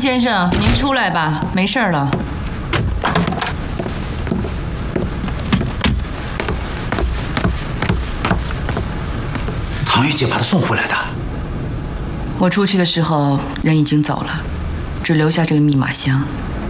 先生，您出来吧，没事了。 唐玉姐把他送回来的。 我出去的时候人已经走了，只留下这个密码箱。